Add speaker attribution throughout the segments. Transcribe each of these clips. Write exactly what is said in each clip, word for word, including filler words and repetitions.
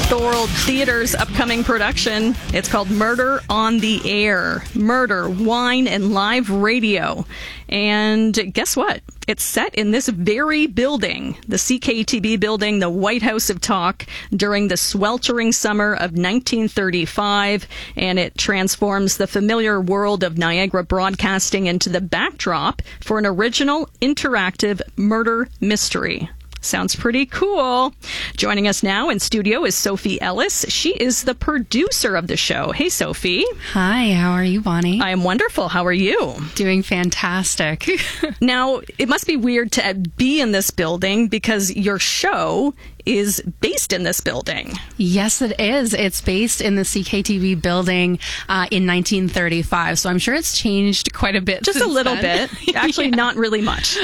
Speaker 1: Thorold Theater's upcoming production. It's called Murder on the Air. Murder, Wine, and Live Radio. And guess what? It's set in this very building, the C K T B building, the White House of Talk, during the sweltering summer of nineteen thirty-five. And it transforms the familiar world of Niagara broadcasting into the backdrop for an original interactive murder mystery. Sounds pretty cool. Joining us now in studio is Sophie Ellis. She is the producer of the show. Hey, Sophie.
Speaker 2: Hi, how are you, Bonnie?
Speaker 1: I am wonderful. How are you?
Speaker 2: Doing fantastic.
Speaker 1: Now, it must be weird to be in this building because your show is based in this building.
Speaker 2: Yes, it is. It's based in the C K T V building uh, in nineteen thirty-five. So I'm sure it's changed quite a bit.
Speaker 1: Just a little
Speaker 2: then.
Speaker 1: bit. Actually,
Speaker 2: yeah.
Speaker 1: Not really much.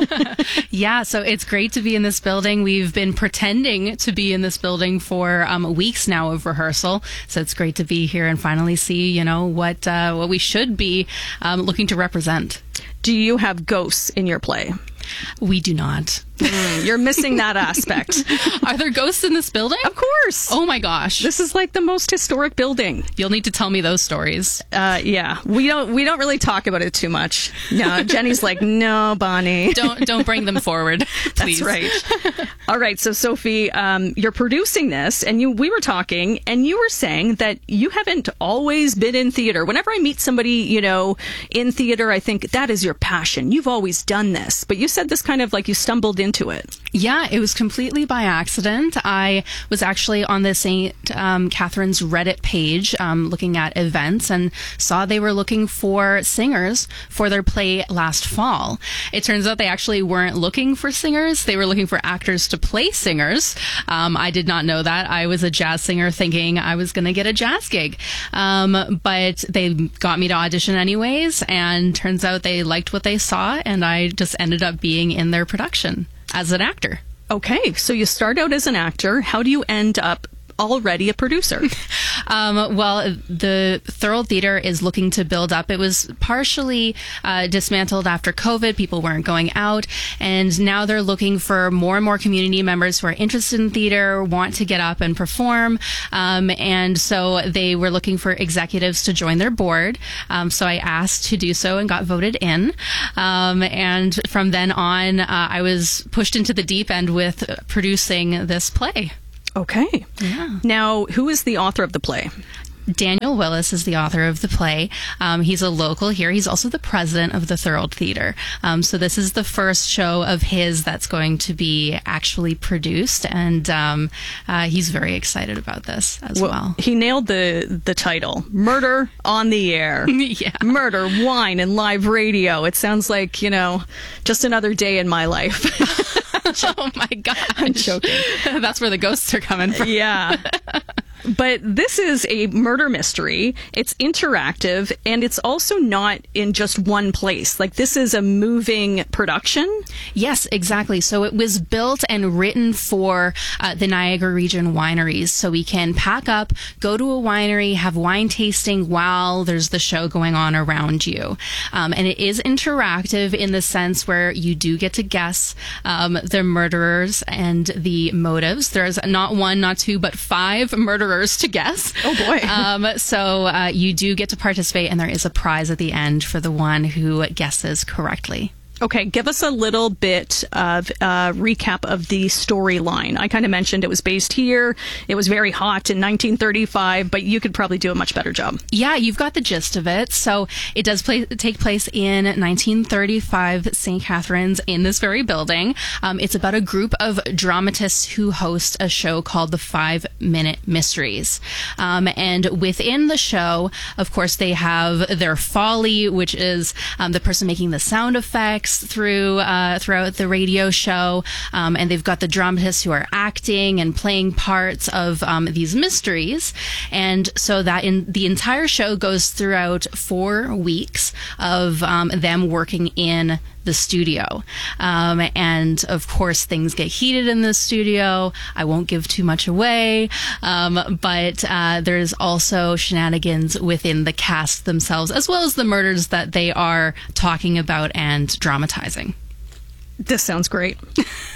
Speaker 2: Yeah, so it's great to be in this building. We've been pretending to be in this building for um, weeks now of rehearsal. So it's great to be here and finally see, you know, what uh, what we should be um, looking to represent.
Speaker 1: Do you have ghosts in your play?
Speaker 2: We do not.
Speaker 1: Mm, you're missing that aspect.
Speaker 2: Are there ghosts in this building?
Speaker 1: Of course.
Speaker 2: Oh my gosh.
Speaker 1: This is like the most historic building.
Speaker 2: You'll need to tell me those stories.
Speaker 1: Uh, yeah, we don't we don't really talk about it too much. No, Jenny's like, no, Bonnie,
Speaker 2: don't don't bring them forward, please.
Speaker 1: That's right. All right, so Sophie, um, you're producing this, and you we were talking, and you were saying that you haven't always been in theater. Whenever I meet somebody, you know, in theater, I think that is your passion. You've always done this, but you said this kind of like you stumbled into it.
Speaker 2: Yeah, it was completely by accident. I was actually on the Saint Um, Catherine's Reddit page um, looking at events and saw they were looking for singers for their play last fall. It turns out they actually weren't looking for singers. They were looking for actors to play singers. Um, I did not know that. I was a jazz singer thinking I was going to get a jazz gig. Um, but they got me to audition anyways, and turns out they liked what they saw, and I just ended up being in their production as an actor.
Speaker 1: Okay, so you start out as an actor. How do you end up already a producer?
Speaker 2: um, well, the Thorold Theater is looking to build up. It was partially uh, dismantled after COVID. People weren't going out. And now they're looking for more and more community members who are interested in theater, want to get up and perform. Um, and so they were looking for executives to join their board. Um, so I asked to do so and got voted in. Um, and from then on, uh, I was pushed into the deep end with producing this play.
Speaker 1: Okay.
Speaker 2: Yeah.
Speaker 1: Now, who is the author of the play?
Speaker 2: Daniel Willis is the author of the play. Um, he's a local here. He's also the president of the Thorold Theater. Um, so this is the first show of his that's going to be actually produced, and um, uh, he's very excited about this as well.
Speaker 1: well. He nailed the the title, Murder on the Air.
Speaker 2: Yeah.
Speaker 1: Murder, Wine, and Live Radio. It sounds like, you know, just another day in my life.
Speaker 2: Oh my gosh.
Speaker 1: I'm joking.
Speaker 2: That's where the ghosts are coming from.
Speaker 1: Yeah. But this is a murder mystery. It's interactive, and it's also not in just one place. Like, this is a moving production.
Speaker 2: Yes, exactly. So it was built and written for uh, the Niagara region wineries. So we can pack up, go to a winery, have wine tasting while there's the show going on around you. Um, and it is interactive in the sense where you do get to guess um, the murderers and the motives. There's not one, not two, but five murderers to guess.
Speaker 1: Oh boy.
Speaker 2: um, so uh, you do get to participate, and there is a prize at the end for the one who guesses correctly.
Speaker 1: Okay, give us a little bit of a recap of the storyline. I kind of mentioned it was based here. It was very hot in nineteen thirty-five, but you could probably do a much better job.
Speaker 2: Yeah, you've got the gist of it. So it does play, take place in nineteen thirty-five, Saint Catherine's, in this very building. Um, it's about a group of dramatists who host a show called the Five Minute Mysteries. Um, and within the show, of course, they have their folly, which is um, the person making the sound effects through uh, throughout the radio show, um, and they've got the dramatists who are acting and playing parts of um, these mysteries, and so that in the entire show goes throughout four weeks of um, them working in the studio. Um, and of course, things get heated in the studio. I won't give too much away, um, but uh, there's also shenanigans within the cast themselves, as well as the murders that they are talking about and dramatizing.
Speaker 1: This sounds great.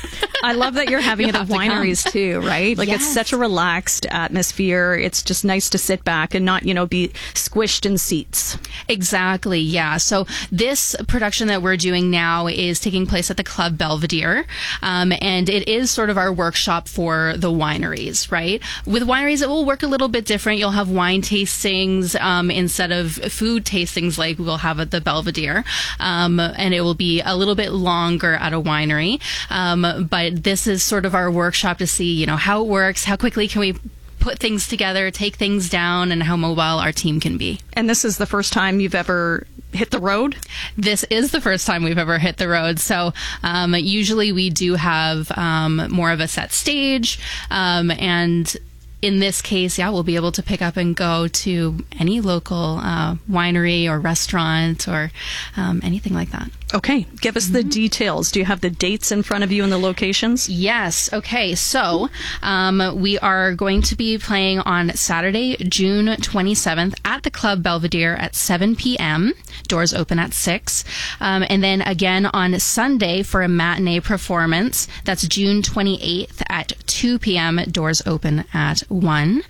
Speaker 1: I love that you're having it at wineries too, right? Like
Speaker 2: Yes.
Speaker 1: it's such a relaxed atmosphere. It's just nice to sit back and not, you know, be squished in seats.
Speaker 2: Exactly, yeah. So this production that we're doing now is taking place at the Club Belvedere, um, and it is sort of our workshop for the wineries, right? With wineries, it will work a little bit different. You'll have wine tastings um, instead of food tastings like we'll have at the Belvedere, um, and it will be a little bit longer at a winery. Um, but this is sort of our workshop to see, you know, how it works, how quickly can we put things together, take things down, and how mobile our team can be.
Speaker 1: And this is the first time you've ever hit the road?
Speaker 2: This is the first time we've ever hit the road. So um, usually we do have um, more of a set stage, um, and in this case, yeah, we'll be able to pick up and go to any local uh, winery or restaurant or um, anything like that.
Speaker 1: Okay, give us the details. Do you have the dates in front of you and the locations?
Speaker 2: Yes. Okay. So um, we are going to be playing on Saturday, June twenty-seventh at the Club Belvedere at seven p.m. Doors open at six. Um, and then again on Sunday for a matinee performance. That's June twenty-eighth at two p.m. Doors open at one.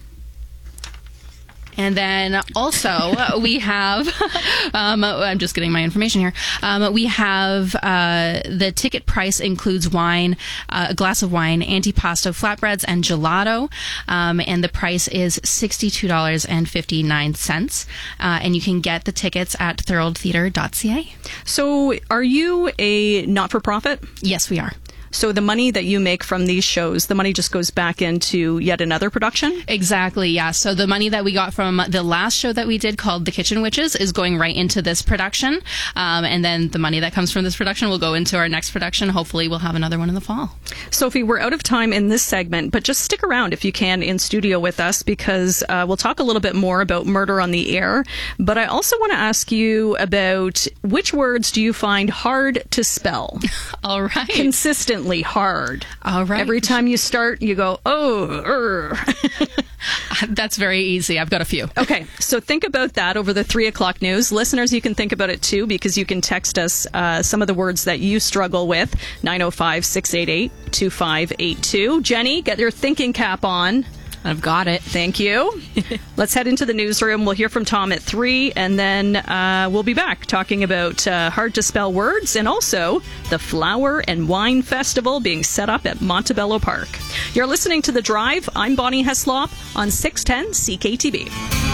Speaker 2: And then also we have, um, I'm just getting my information here. Um, we have uh, the ticket price includes wine, uh, a glass of wine, antipasto flatbreads, and gelato. Um, and the price is sixty-two dollars and fifty-nine cents. Uh, and you can get the tickets at thorold theatre dot c a.
Speaker 1: So are you a not-for-profit?
Speaker 2: Yes, we are.
Speaker 1: So the money that you make from these shows, the money just goes back into yet another production?
Speaker 2: Exactly, yeah. So the money that we got from the last show that we did called The Kitchen Witches is going right into this production. Um, and then the money that comes from this production will go into our next production. Hopefully we'll have another one in the fall.
Speaker 1: Sophie, we're out of time in this segment, but just stick around if you can in studio with us because uh, we'll talk a little bit more about Murder on the Air. But I also want to ask you about which words do you find hard to spell?
Speaker 2: All right.
Speaker 1: Consistently hard.
Speaker 2: All right.
Speaker 1: Every time you start, you go, oh, er.
Speaker 2: That's very easy. I've got a few.
Speaker 1: Okay, so think about that over the three o'clock news. Listeners, you can think about it too because you can text us uh, some of the words that you struggle with. nine oh five, six eight eight, two five eight two. Jenny, get your thinking cap on.
Speaker 3: I've got it.
Speaker 1: Thank you. Let's head into the newsroom. We'll hear from Tom at three, and then uh, we'll be back talking about uh, hard-to-spell words and also the Flower and Wine Festival being set up at Montebello Park. You're listening to The Drive. I'm Bonnie Heslop on six ten C K T B.